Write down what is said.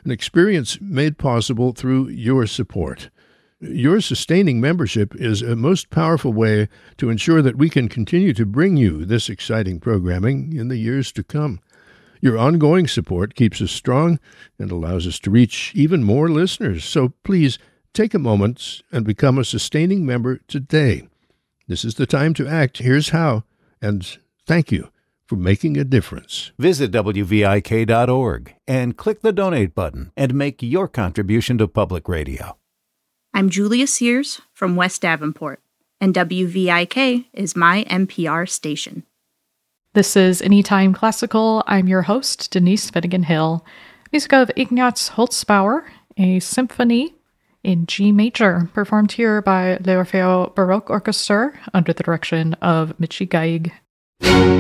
an experience made possible through your support. Your sustaining membership is a most powerful way to ensure that we can continue to bring you this exciting programming in the years to come. Your ongoing support keeps us strong and allows us to reach even more listeners. So please take a moment and become a sustaining member today. This is the time to act. Here's how. And thank you for making a difference. Visit WVIK.org and click the donate button and make your contribution to public radio. I'm Julia Sears from West Davenport, and WVIK is my NPR station. This is Anytime Classical. I'm your host, Denise Finnegan Hill. Music of Ignaz Holzbauer, a symphony in G major, performed here by L'Orfeo Baroque Orchestra under the direction of Michi Gaig.